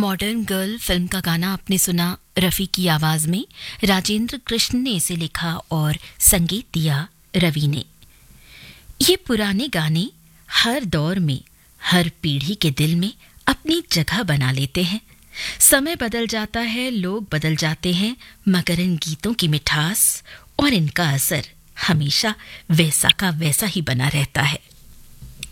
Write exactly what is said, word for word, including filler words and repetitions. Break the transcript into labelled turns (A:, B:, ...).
A: Modern girl film का गाना आपने सुना रफ़ी की आवाज़ में। राजेंद्र कृष्ण ने इसे लिखा और संगीत दिया रवि ने। ये पुराने गाने हर दौर में, हर पीढ़ी के दिल में अपनी जगह बना लेते हैं। समय बदल जाता है, लोग बदल जाते हैं, मगर इन गीतों की मिठास और इनका असर हमेशा वैसा का वैसा ही बना रहता है।